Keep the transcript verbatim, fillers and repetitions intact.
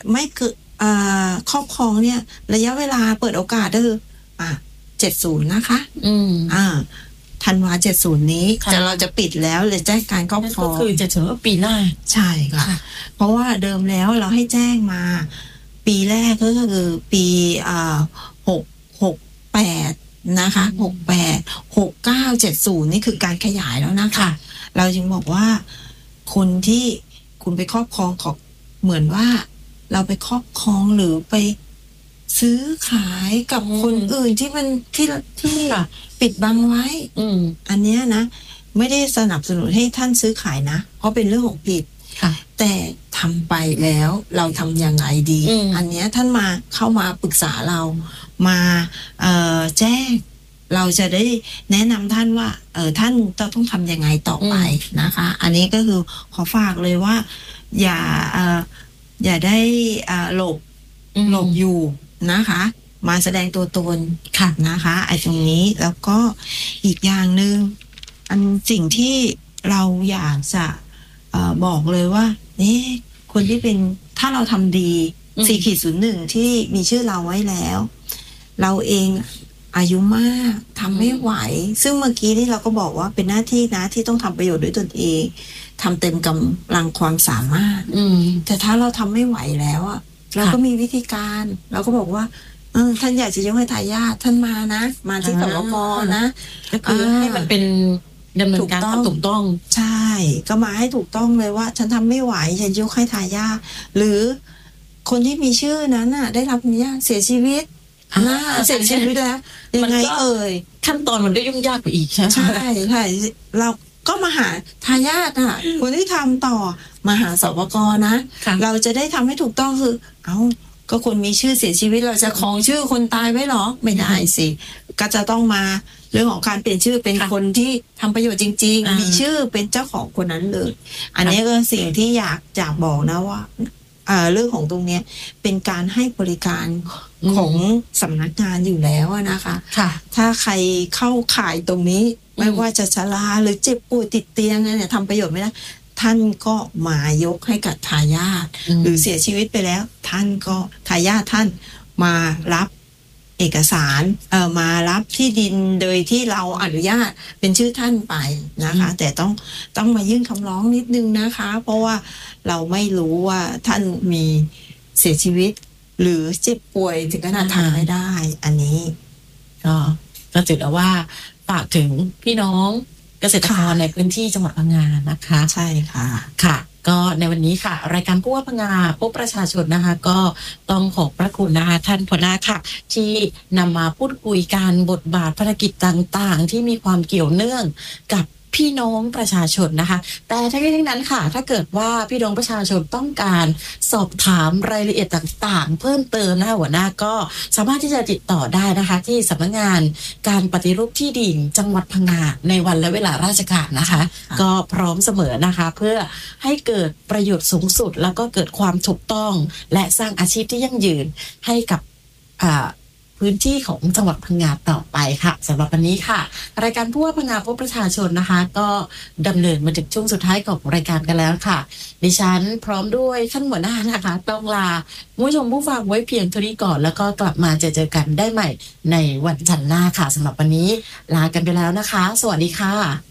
ไม่เกิดอ่าครอบครองเนี่ยระยะเวลาเปิดโอกาสก็คืออ่ะเจ็ดสิบนะคะอืมอ่าธันวาเจ็ดสิบนี้จะเราจะปิดแล้วเลยแจ้งการครอบครองก็คือจะถึงว่าปีหน้าใช่ค่ะเพราะว่าเดิมแล้วเราให้แจ้งมาปีแรกก็คือปีอ่าหกหกแปดนะคะหกแปดหกเก้าเจ็ดศูนย์นี่คือการขยายแล้วนะคะเราจึงบอกว่าคนที่คุณไปครอบครองของเหมือนว่าเราไปครอบครองหรือไปซื้อขายกับคนอื่นที่มันที่ที่ปิดบังไว้อืมอันเนี้ยนะไม่ได้สนับสนุนให้ท่านซื้อขายนะเพราะเป็นเรื่องของผิดแต่ทำไปแล้วเราทำยังไงดีอันเนี้ยท่านมาเข้ามาปรึกษาเรามาเอ่อแจ้งเราจะได้แนะนำท่านว่าเออท่านจะต้องทำยังไงต่อไปนะคะอันนี้ก็คือขอฝากเลยว่าอย่าเอ่ออย่าได้อ่าหลบหลบอยู่นะคะมาแสดงตัวตนค่ะนะคะไอ้ตรงนี้แล้วก็อีกอย่างหนึ่งอันสิ่งที่เราอยากจะเอ่อบอกเลยว่านี่คนที่เป็นถ้าเราทำดีสี่ขีดศูนย์หนึ่งที่มีชื่อเราไว้แล้วเราเองอายุมากทำไม่ไหวซึ่งเมื่อกี้นี่เราก็บอกว่าเป็นหน้าที่นะที่ต้องทำประโยชน์ด้วยตนเองทำเต็มกำลังความสามารถแต่ถ้าเราทำไม่ไหวแล้วอ่ะเราก็มีวิธีการเราก็บอกว่าเออท่านอยากจะยกให้ทายาทท่านมานะมาที่สวกนะก็คือให้มันเป็นดำเนินการถูกต้องใช่ก็มาให้ถูกต้องเลยว่าฉันทำไม่ไหวฉันยกให้ทายาทหรือคนที่มีชื่อนั้นน่ะได้รับอนุญาตเสียชีวิตอ่าเสียชีวิตแล้วยังไงเอ่ยขั้นตอนมันก็ยุ่งยากกว่าอีกใช่ไหมใช่ใช่เราก็มาหาทายาทอ่ะคนที่ทำต่อมาหาสวกนะเราจะได้ทำให้ถูกต้องคือเอ้าก็คนมีชื่อเสียชีวิตเราจะครองชื่อคนตายไว้หรอไม่ได้สิก็จะต้องมาเรื่องของการเปลี่ยนชื่อเป็นคนที่ทำประโยชน์จริงๆมีชื่อเป็นเจ้าของคนนั้นเลยอันนี้ก็สิ่งที่อยากจะบอกนะว่าเรื่องของตรงนี้เป็นการให้บริการของสำนักงานอยู่แล้วนะคะถ้าใครเข้าข่ายตรงนี้ไม่ว่าจะชราหรือเจ็บป่วยติดเตียงเนี่ยทำประโยชน์ไม่ได้ท่านก็มายกให้กับทายาทหรือเสียชีวิตไปแล้วท่านก็ทายาทท่านมารับเอกสารเอ่อมารับที่ดินโดยที่เราอนุญาตเป็นชื่อท่านไปนะคะแต่ต้องต้องมายื่นคำร้องนิดนึงนะคะเพราะว่าเราไม่รู้ว่าท่านมีเสียชีวิตหรือเจ็บป่วยถึงขนาดทำไม่ได้อันนี้ก็ก็ถือว่าฝากถึงพี่น้องเกษตรกรในพื้นที่จังหวัดพังงานะคะใช่ค่ะค่ะก็ในวันนี้ค่ะรายการผู้ว่าพังงาพบประชาชนนะคะก็ต้องขอบพระคุณนะคะท่านหัวหน้าค่ะที่นำมาพูดคุยการบทบาทภารกิจต่างๆที่มีความเกี่ยวเนื่องกับพี่น้องประชาชนนะคะแต่ทั้งนี้ทั้งนั้นค่ะถ้าเกิดว่าพี่น้องประชาชนต้องการสอบถามรายละเอียดต่างๆเพิ่มเติมนะคะหัวหน้าก็สามารถที่จะติดต่อได้นะคะที่สำนักงานการปฏิรูปที่ดินจังหวัดพังงาในวันและเวลาราชการนะคะก็พร้อมเสมอนะคะเพื่อให้เกิดประโยชน์สูงสุดแล้วก็เกิดความถูกต้องและสร้างอาชีพที่ยั่งยืนให้กับอ่าพื้นที่ของจังหวัดพังงาต่อไปค่ะสำหรับวันนี้ค่ะรายการผู้ว่าพังงาพบประชาชนนะคะก็ดำเนินมาถึงช่วงสุดท้ายของรายการกันแล้วค่ะดิฉันพร้อมด้วยท่านหัวหน้านะคะต้องลาผู้ชมผู้ฟังไว้เพียงเท่านี้ก่อนแล้วก็กลับมาเจอเจอกันได้ใหม่ในวันจันทร์หน้าค่ะสำหรับวันนี้ลากันไปแล้วนะคะสวัสดีค่ะ